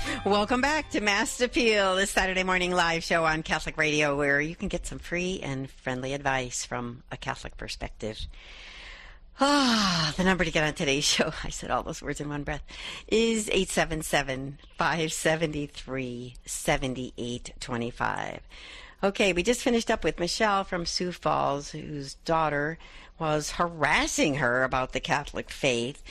Welcome back to Mass Appeal, this Saturday morning live show on Catholic Radio, where you can get some free and friendly advice from a Catholic perspective. The number to get on today's show, I said all those words in one breath, is 877-573-7825. Okay, we just finished up with Michelle from Sioux Falls, whose daughter was harassing her about the Catholic faith.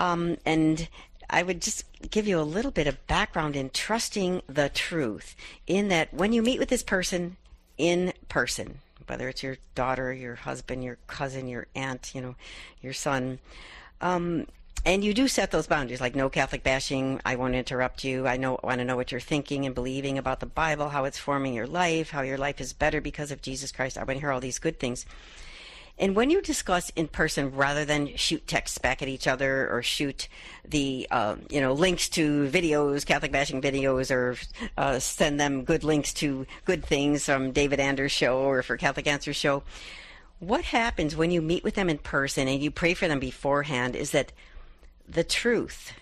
And I would just give you a little bit of background in trusting the truth, in that when you meet with this person in person, whether it's your daughter, your husband, your cousin, your aunt, your son, and you do set those boundaries, like no Catholic bashing, I won't interrupt you, I want to know what you're thinking and believing about the Bible, how it's forming your life, how your life is better because of Jesus Christ. I want to hear all these good things. And when you discuss in person, rather than shoot texts back at each other or shoot the, links to videos, Catholic bashing videos, or send them good links to good things from David Anders' show or for Catholic Answers show, what happens when you meet with them in person and you pray for them beforehand is that the truth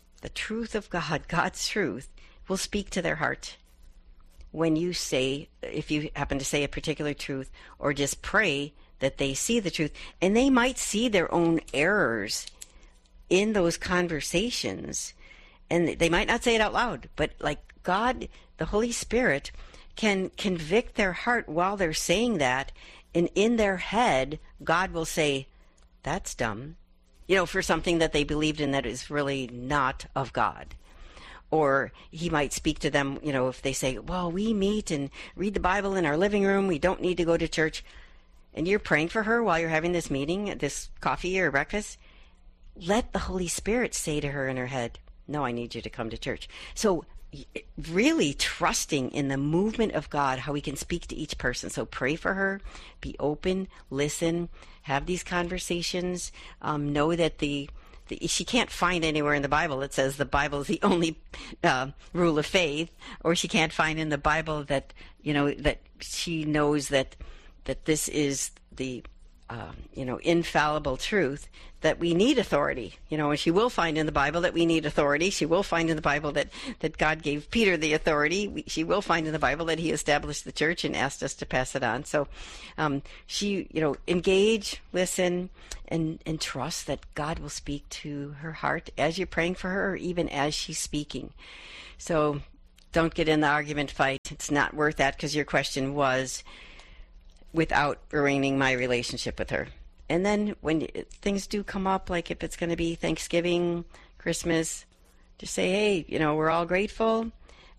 of God, God's truth, will speak to their heart. When you say, if you happen to say a particular truth, or just pray that they see the truth, and they might see their own errors in those conversations, and they might not say it out loud, but like God, the Holy Spirit, can convict their heart while they're saying that, and in their head, God will say, that's dumb, for something that they believed in that is really not of God. Or he might speak to them, if they say, well, we meet and read the Bible in our living room, we don't need to go to church. And you're praying for her while you're having this meeting, this coffee or breakfast, let the Holy Spirit say to her in her head, no, I need you to come to church. So really trusting in the movement of God, how he can speak to each person. So pray for her, be open, listen, have these conversations, know that she can't find anywhere in the Bible that says the Bible is the only rule of faith, or she can't find in the Bible that, that she knows that this is the, infallible truth, that we need authority, and she will find in the Bible that we need authority. She will find in the Bible that God gave Peter the authority. She will find in the Bible that he established the church and asked us to pass it on. So she, engage, listen, and trust that God will speak to her heart as you're praying for her, or even as she's speaking. So don't get in the argument fight. It's not worth that, because your question was without ruining my relationship with her. And then when things do come up, like if it's going to be Thanksgiving, Christmas, just say, hey, we're all grateful.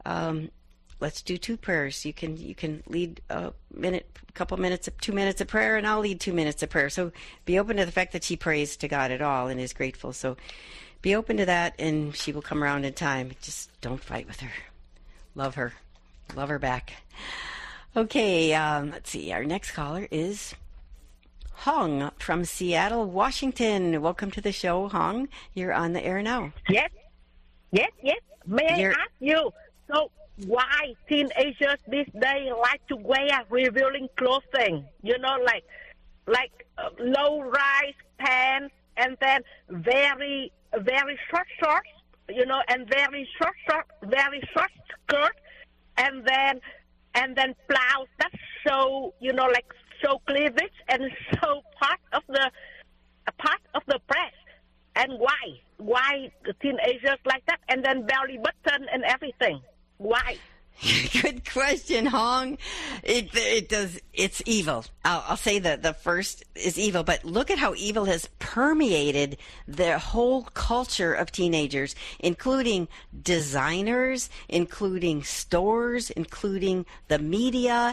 Let's do 2 prayers. You can lead a minute, couple minutes, 2 minutes of prayer, and I'll lead 2 minutes of prayer. So be open to the fact that she prays to God at all and is grateful. So be open to that, and she will come around in time. Just don't fight with her. Love her. Love her back. Okay, let's see. Our next caller is Hong from Seattle, Washington. Welcome to the show, Hong. You're on the air now. Yes. May I ask you, so why teenagers these days like to wear revealing clothing? Like low-rise pants, and then very, very short shorts, and very short skirt, and then blouse that show, show cleavage and show part of the breast. And why the teenagers like that? And then belly button and everything. Why? Good question, Hong. It's evil. I'll say that the first is evil, but look at how evil has permeated the whole culture of teenagers, including designers, including stores, including the media,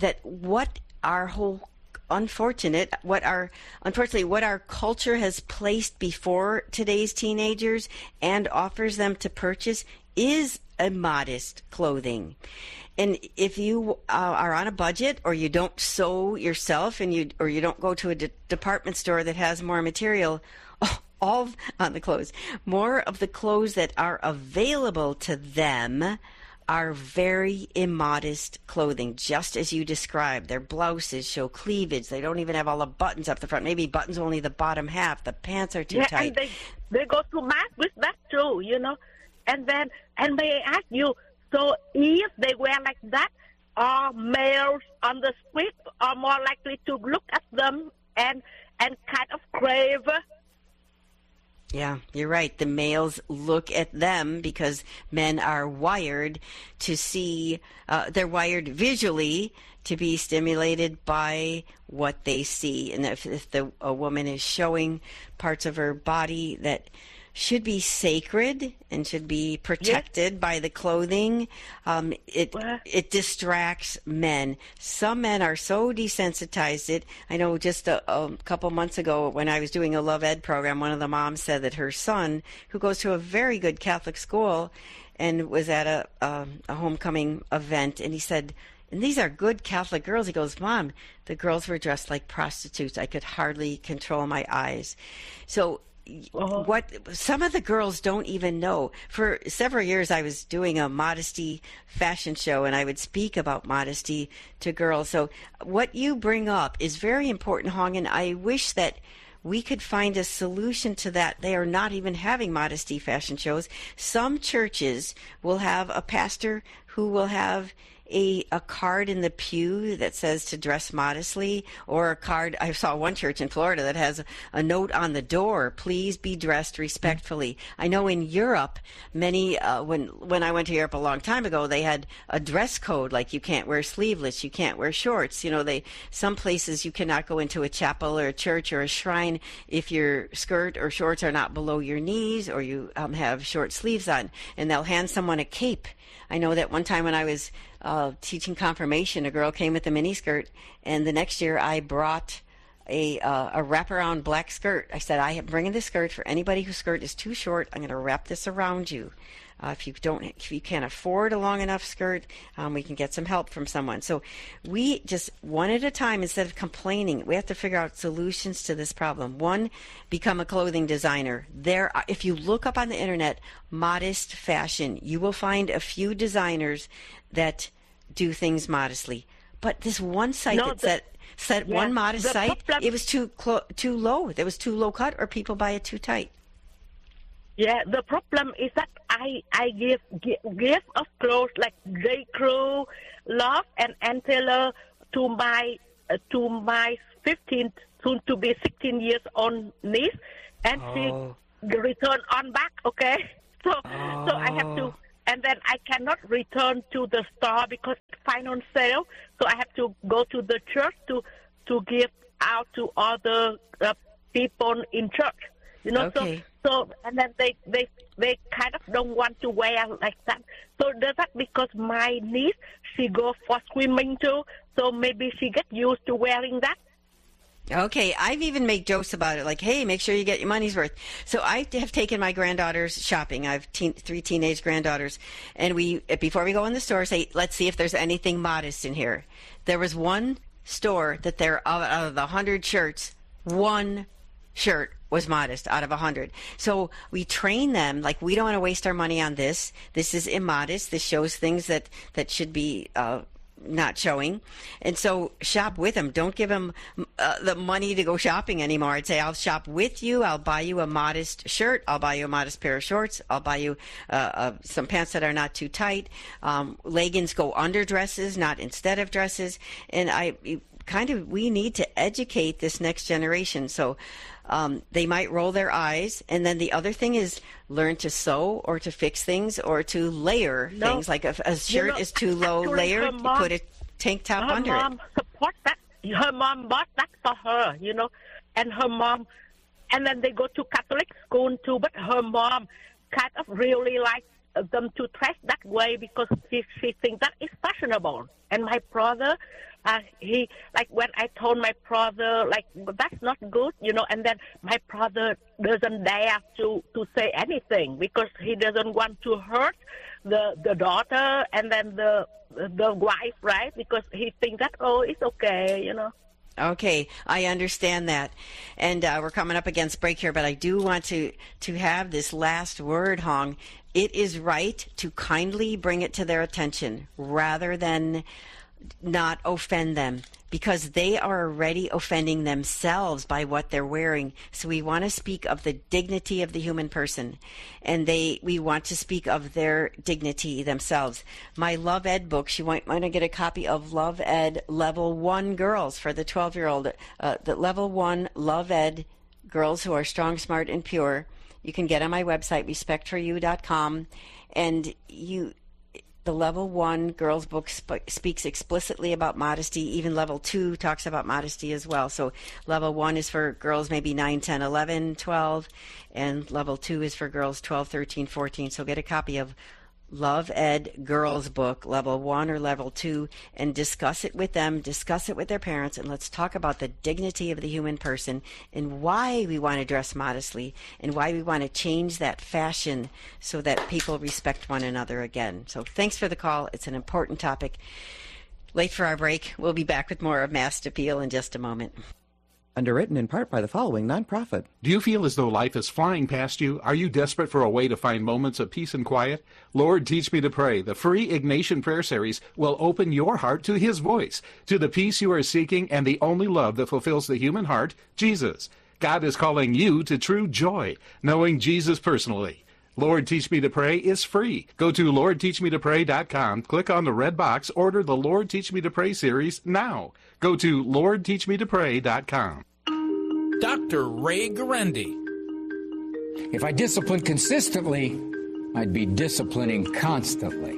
unfortunately what our culture has placed before today's teenagers and offers them to purchase is immodest clothing. And if you are on a budget, or you don't sew yourself, or you don't go to a department store that has more material, all on the clothes, more of the clothes that are available to them are very immodest clothing, just as you described. Their blouses show cleavage. They don't even have all the buttons up the front. Maybe buttons only the bottom half. The pants are too tight. And they go to mass with that too, And may I ask you, so if they wear like that, are males on the street are more likely to look at them and kind of crave? Yeah, you're right. The males look at them because men are wired to see, they're wired visually to be stimulated by what they see. And if a woman is showing parts of her body that should be sacred and should be protected by the clothing, it distracts men. Some men are so desensitized. I know just a couple months ago when I was doing a Love Ed program, one of the moms said that her son, who goes to a very good Catholic school and was at a homecoming event, and he said, and these are good Catholic girls. He goes, Mom, the girls were dressed like prostitutes. I could hardly control my eyes. So what some of the girls don't even know. For several years, I was doing a modesty fashion show, and I would speak about modesty to girls. So what you bring up is very important, Hong, and I wish that we could find a solution to that. They are not even having modesty fashion shows. Some churches will have a pastor who will have a card in the pew that says to dress modestly, or a card. I saw one church in Florida that has a note on the door, please be dressed respectfully. I know in Europe, many, when I went to Europe a long time ago, they had a dress code, like you can't wear sleeveless, you can't wear shorts. Some places you cannot go into a chapel or a church or a shrine if your skirt or shorts are not below your knees, or you have short sleeves on, and they'll hand someone a cape. I know that one time when I was teaching confirmation, a girl came with a miniskirt, and the next year I brought a wraparound black skirt. I said, I am bringing this skirt for anybody whose skirt is too short. I'm going to wrap this around you. If you can't afford a long enough skirt, we can get some help from someone. So we just one at a time, instead of complaining, we have to figure out solutions to this problem. One, become a clothing designer. If you look up on the internet, modest fashion, you will find a few designers that do things modestly. But this one site one modest site, it was too low. It was too low cut, or people buy it too tight. Yeah, the problem is that I give of clothes like J. Crew, Love, and Taylor to my 15, soon to be 16 years old niece, and she return on back. Okay, so I have to, and then I cannot return to the store because it's fine on sale. So I have to go to the church to give out to other people in church. Okay. So and then they kind of don't want to wear like that. So that's that because my niece, she goes for swimming too, so maybe she get used to wearing that. Okay, I've even made jokes about it, like, hey, make sure you get your money's worth. So I have taken my granddaughters shopping. I have 3 teenage granddaughters, and before we go in the store, say, let's see if there's anything modest in here. There was one store that out of the 100 shirts, one shirt was modest out of 100. So we train them, like, we don't want to waste our money on this. This is immodest. This shows things that should be not showing. And so shop with them. Don't give them the money to go shopping anymore. I'd say, I'll shop with you. I'll buy you a modest shirt. I'll buy you a modest pair of shorts. I'll buy you some pants that are not too tight. Leggings go under dresses, not instead of dresses. And we need to educate this next generation. So they might roll their eyes. And then the other thing is learn to sew or to fix things or to layer things. Like if a shirt is too low layered, you put a tank top under it. Her mom supports that. Her mom bought that for her, and her mom, and then they go to Catholic school too, but her mom kind of really likes them to dress that way because she thinks that is fashionable. And my brother, he, like, when I told my brother, like, that's not good, and then my brother doesn't dare to say anything because he doesn't want to hurt the daughter and then the wife, right? Because he thinks that, it's okay, Okay, I understand that. And we're coming up against break here, but I do want to have this last word, Hong. It is right to kindly bring it to their attention rather than not offend them, because they are already offending themselves by what they're wearing. So we want to speak of the dignity of the human person, and we want to speak of their dignity themselves. My Love Ed books, you might want to get a copy of Love Ed Level 1 Girls for the 12-year-old. The Level 1 Love Ed Girls Who Are Strong, Smart, and Pure. You can get on my website, respectforyou.com, and the Level 1 girls book speaks explicitly about modesty. Even Level 2 talks about modesty as well. So Level 1 is for girls maybe 9, 10, 11, 12, and Level 2 is for girls 12, 13, 14. So get a copy of Love Ed Girls Book, Level 1 or Level 2, and discuss it with them, discuss it with their parents, and let's talk about the dignity of the human person and why we want to dress modestly and why we want to change that fashion so that people respect one another again. So thanks for the call. It's an important topic. Late for our break. We'll be back with more of Mass Appeal in just a moment. Underwritten in part by the following nonprofit. Do you feel as though life is flying past you? Are you desperate for a way to find moments of peace and quiet? Lord, Teach Me to Pray, the free Ignatian prayer series, will open your heart to His voice, to the peace you are seeking and the only love that fulfills the human heart, Jesus. God is calling you to true joy, knowing Jesus personally. Lord, Teach Me to Pray is free. Go to LordTeachMeToPray.com, click on the red box, order the Lord Teach Me to Pray series now. Go to LordTeachMeToPray.com. Dr. Ray Guarendi. If I disciplined consistently, I'd be disciplining constantly.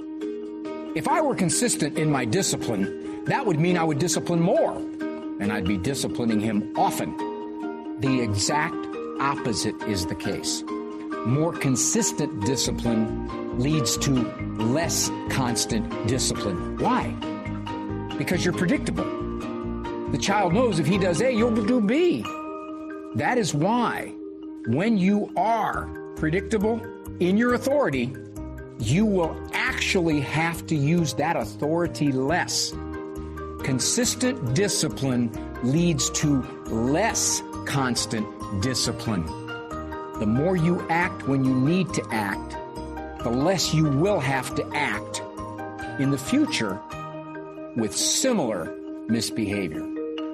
If I were consistent in my discipline, that would mean I would discipline more, and I'd be disciplining him often. The exact opposite is the case. More consistent discipline leads to less constant discipline. Why? Because you're predictable. The child knows if he does A, you'll do B. That is why when you are predictable in your authority, you will actually have to use that authority less. Consistent discipline leads to less constant discipline. The more you act when you need to act, the less you will have to act in the future with similar misbehavior.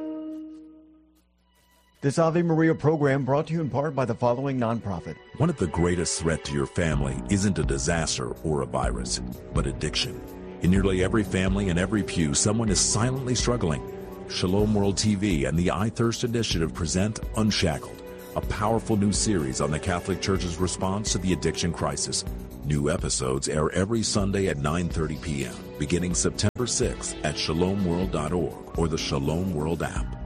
This Ave Maria program brought to you in part by the following nonprofit. One of the greatest threats to your family isn't a disaster or a virus, but addiction. In nearly every family and every pew, someone is silently struggling. Shalom World TV and the iThirst Initiative present Unshackled, a powerful new series on the Catholic Church's response to the addiction crisis. New episodes air every Sunday at 9:30 p.m., beginning September 6th at shalomworld.org or the Shalom World app.